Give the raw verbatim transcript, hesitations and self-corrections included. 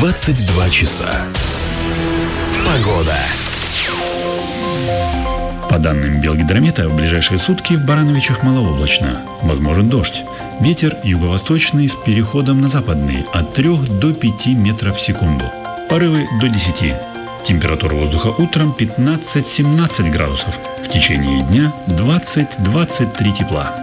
двадцать два часа. Погода. По данным Белгидромета, в ближайшие сутки в Барановичах малооблачно. Возможен дождь. Ветер юго-восточный с переходом на западный от трёх до пяти метров в секунду. Порывы до десяти. Температура воздуха утром пятнадцать-семнадцать градусов. В течение дня двадцать-двадцать три тепла.